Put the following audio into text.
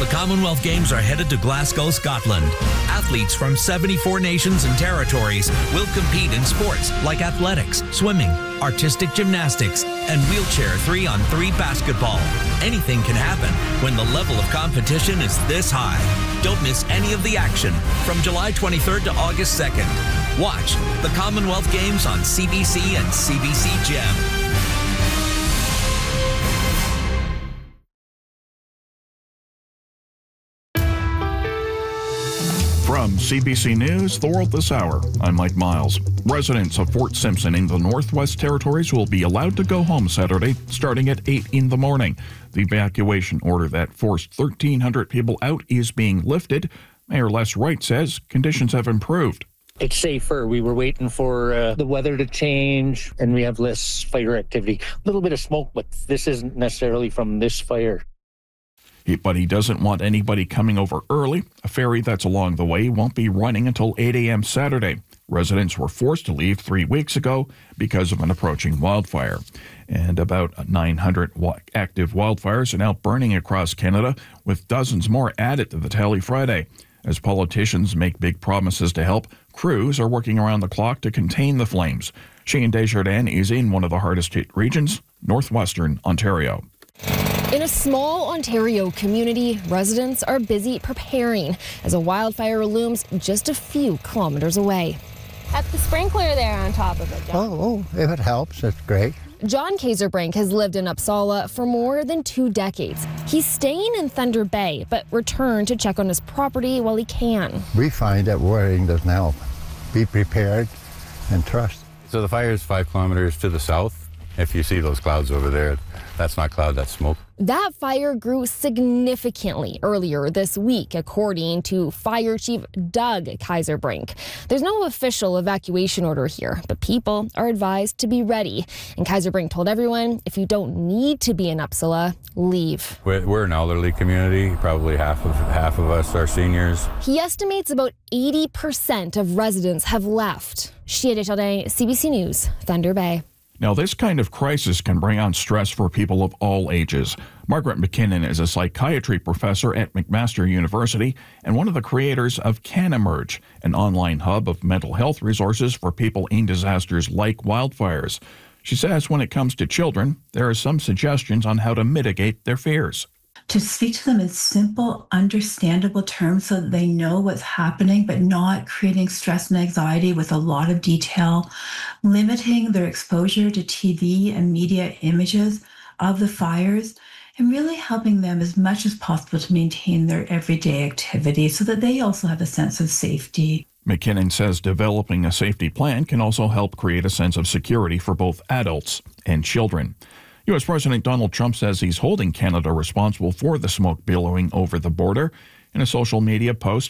The Commonwealth Games are headed to Glasgow, Scotland. Athletes from 74 nations and territories will compete in sports like athletics, swimming, artistic gymnastics, and wheelchair 3-on-3 basketball. Anything can happen when the level of competition is this high. Don't miss any of the action from July 23rd to August 2nd. Watch the Commonwealth Games on CBC and CBC Gem. From CBC News, The World This Hour, I'm Mike Miles. Residents of Fort Simpson in the Northwest Territories will be allowed to go home Saturday, starting at 8 in the morning. The evacuation order that forced 1,300 people out is being lifted. Mayor Les Wright says conditions have improved. It's safer. We were waiting for the weather to change, and we have less fire activity. A little bit of smoke, but this isn't necessarily from this fire. But he doesn't want anybody coming over early. A ferry that's along the way won't be running until 8 a.m. Saturday. Residents were forced to leave 3 weeks ago because of an approaching wildfire. And about 900 active wildfires are now burning across Canada, with dozens more added to the tally Friday. As politicians make big promises to help, crews are working around the clock to contain the flames. Shane Desjardins is in one of the hardest hit regions, northwestern Ontario. In a small Ontario community, residents are busy preparing as a wildfire looms just a few kilometers away. At the sprinkler there on top of it, John. Oh, if it helps, that's great. John Kaiserbrink has lived in Uppsala for more than 2 decades. He's staying in Thunder Bay, but returned to check on his property while he can. We find that worrying doesn't help. Be prepared and trust. So the fire is 5 kilometers to the south. If you see those clouds over there, that's not cloud, that's smoke. That fire grew significantly earlier this week, according to Fire Chief Doug Kaiserbrink. There's no official evacuation order here, but people are advised to be ready. And Kaiserbrink told everyone, if you don't need to be in Uppsala, leave. We're an elderly community. Probably half of us are seniors. He estimates about 80% of residents have left. Shia Desjardins, CBC News, Thunder Bay. Now, this kind of crisis can bring on stress for people of all ages. Margaret McKinnon is a psychiatry professor at McMaster University and one of the creators of Can Emerge, an online hub of mental health resources for people in disasters like wildfires. She says when it comes to children, there are some suggestions on how to mitigate their fears. To speak to them in simple, understandable terms so that they know what's happening, but not creating stress and anxiety with a lot of detail, limiting their exposure to TV and media images of the fires, and really helping them as much as possible to maintain their everyday activity so that they also have a sense of safety. McKinnon says developing a safety plan can also help create a sense of security for both adults and children. U.S. President Donald Trump says he's holding Canada responsible for the smoke billowing over the border. In a social media post,